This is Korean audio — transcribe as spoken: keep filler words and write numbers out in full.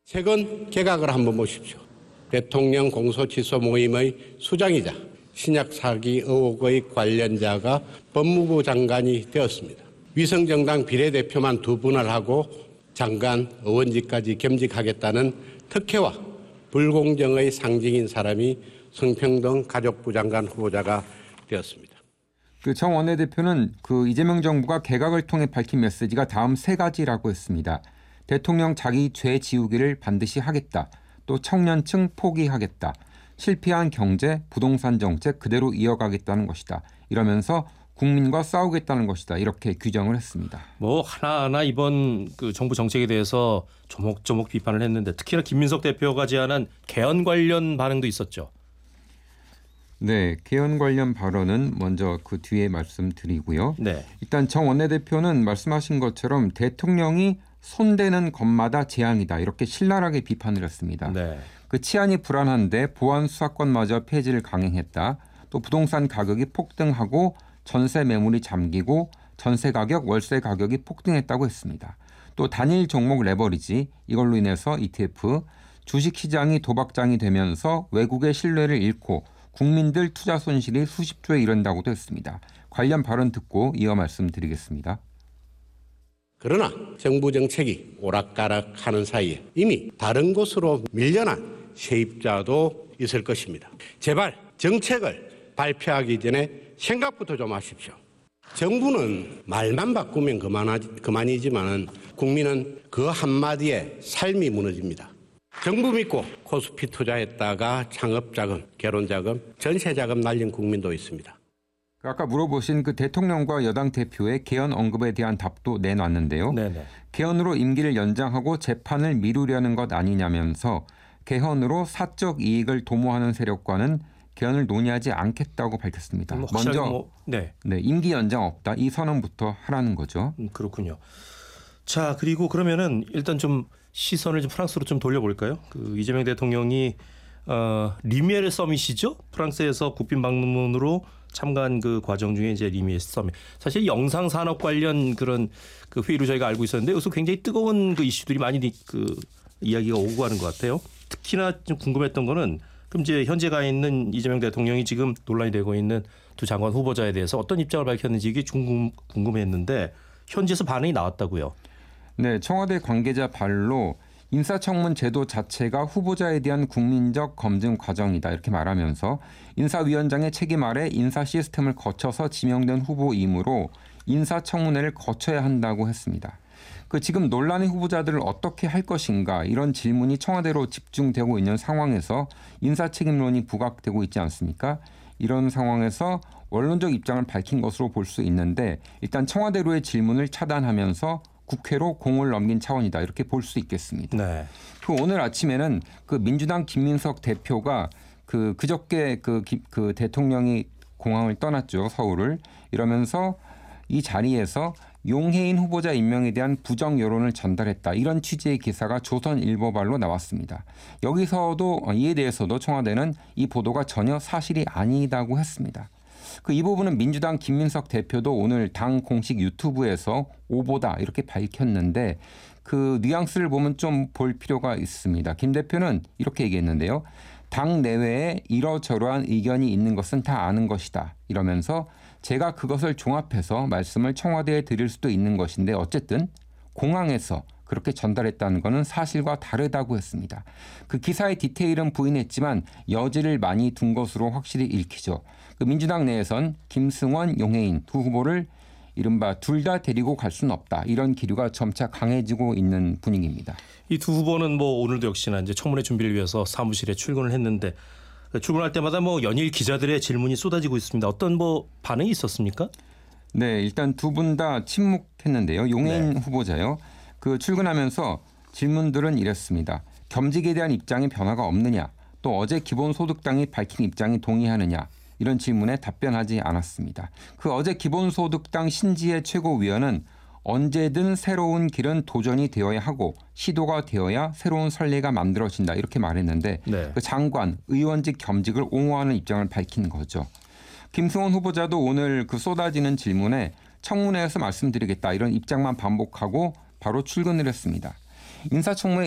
최근 개각을 한번 보십시오. 대통령 공소취소 모임의 수장이자 신약 사기 의혹의 관련자가 법무부 장관이 되었습니다. 위성정당 비례대표만 두 분을 하고 장관, 의원직까지 겸직하겠다는 특혜와 불공정의 상징인 사람이 성평등 가족부 장관 후보자가 되었습니다. 그 정 원내대표는 그 이재명 정부가 개각을 통해 밝힌 메시지가 다음 세 가지라고 했습니다. 대통령 자기 죄 지우기를 반드시 하겠다. 또 청년층 포기하겠다. 실패한 경제, 부동산 정책 그대로 이어가겠다는 것이다. 이러면서 국민과 싸우겠다는 것이다. 이렇게 규정을 했습니다. 뭐 하나하나 이번 그 정부 정책에 대해서 조목조목 비판을 했는데 특히나 김민석 대표가 제안한 개헌 관련 반응도 있었죠. 네, 개헌 관련 발언은 먼저 그 뒤에 말씀드리고요. 네. 일단 정 원내대표는 말씀하신 것처럼 대통령이 손대는 것마다 재앙이다. 이렇게 신랄하게 비판을 했습니다. 네. 그 치안이 불안한데 보안 수사권마저 폐지를 강행했다. 또 부동산 가격이 폭등하고 전세 매물이 잠기고 전세 가격, 월세 가격이 폭등했다고 했습니다. 또 단일 종목 레버리지 이걸로 인해서 이티에프, 주식시장이 도박장이 되면서 외국의 신뢰를 잃고 국민들 투자 손실이 수십 조에 이른다고도 했습니다. 관련 발언 듣고 이어 말씀드리겠습니다. 그러나 정부 정책이 오락가락하는 사이에 이미 다른 곳으로 밀려난 세입자도 있을 것입니다. 제발 정책을 발표하기 전에 생각부터 좀 하십시오. 정부는 말만 바꾸면 그만하지, 그만이지만 국민은 그 한마디에 삶이 무너집니다. 정부 믿고 코스피 투자했다가 창업자금, 결혼자금, 전세자금 날린 국민도 있습니다. 아까 물어보신 그 대통령과 여당 대표의 개헌 언급에 대한 답도 내놨는데요. 네네. 개헌으로 임기를 연장하고 재판을 미루려는 것 아니냐면서 개헌으로 사적 이익을 도모하는 세력과는 개헌을 논의하지 않겠다고 밝혔습니다. 뭐 먼저 뭐, 네. 네, 임기 연장 없다. 이 선언부터 하라는 거죠. 음, 그렇군요. 자, 그리고 그러면은 일단 좀 시선을 좀 프랑스로 좀 돌려볼까요? 그 이재명 대통령이 어, 리미에르 서밋이죠. 프랑스에서 국빈 방문으로 참가한 그 과정 중에 이제 리미에르 서밋. 사실 영상 산업 관련 그런 그 회의로 저희가 알고 있었는데 여기서 굉장히 뜨거운 그 이슈들이 많이 그 이야기가 오고 가는 것 같아요. 특히나 좀 궁금했던 거는 그럼 이제 현재 가 있는 이재명 대통령이 지금 논란이 되고 있는 두 장관 후보자에 대해서 어떤 입장을 밝혔는지 이게 궁금, 궁금했는데 현지에서 반응이 나왔다고요. 네, 청와대 관계자 발로 인사청문 제도 자체가 후보자에 대한 국민적 검증 과정이다 이렇게 말하면서 인사위원장의 책임 아래 인사 시스템을 거쳐서 지명된 후보이므로 인사청문회를 거쳐야 한다고 했습니다. 그 지금 논란의 후보자들을 어떻게 할 것인가 이런 질문이 청와대로 집중되고 있는 상황에서 인사책임론이 부각되고 있지 않습니까? 이런 상황에서 원론적 입장을 밝힌 것으로 볼 수 있는데 일단 청와대로의 질문을 차단하면서 국회로 공을 넘긴 차원이다 이렇게 볼 수 있겠습니다. 네. 그 오늘 아침에는 그 민주당 김민석 대표가 그 그저께 그, 기, 그 대통령이 공항을 떠났죠, 서울을. 이러면서 이 자리에서 용해인 후보자 임명에 대한 부정 여론을 전달했다. 이런 취지의 기사가 조선일보발로 나왔습니다. 여기서도 이에 대해서도 청와대는 이 보도가 전혀 사실이 아니다고 했습니다. 그 이 부분은 민주당 김민석 대표도 오늘 당 공식 유튜브에서 오보다 이렇게 밝혔는데 그 뉘앙스를 보면 좀 볼 필요가 있습니다. 김 대표는 이렇게 얘기했는데요. 당 내외에 이러저러한 의견이 있는 것은 다 아는 것이다. 이러면서 제가 그것을 종합해서 말씀을 청와대에 드릴 수도 있는 것인데 어쨌든 공항에서 그렇게 전달했다는 것은 사실과 다르다고 했습니다. 그 기사의 디테일은 부인했지만 여지를 많이 둔 것으로 확실히 읽히죠. 그 민주당 내에선 김승원, 용해인 두 후보를 이른바 둘 다 데리고 갈 수는 없다. 이런 기류가 점차 강해지고 있는 분위기입니다. 이 두 후보는 뭐 오늘도 역시나 이제 청문회 준비를 위해서 사무실에 출근을 했는데 출근할 때마다 뭐 연일 기자들의 질문이 쏟아지고 있습니다. 어떤 뭐 반응이 있었습니까? 네, 일단 두 분 다 침묵했는데요. 용해인 네. 후보자요. 그 출근하면서 질문들은 이랬습니다. 겸직에 대한 입장에 변화가 없느냐, 또 어제 기본소득당이 밝힌 입장이 동의하느냐 이런 질문에 답변하지 않았습니다. 그 어제 기본소득당 신지혜 최고위원은 언제든 새로운 길은 도전이 되어야 하고 시도가 되어야 새로운 선례가 만들어진다 이렇게 말했는데 네. 그 장관, 의원직 겸직을 옹호하는 입장을 밝힌 거죠. 김승원 후보자도 오늘 그 쏟아지는 질문에 청문회에서 말씀드리겠다 이런 입장만 반복하고 바로 출근을 했습니다. 인사청문회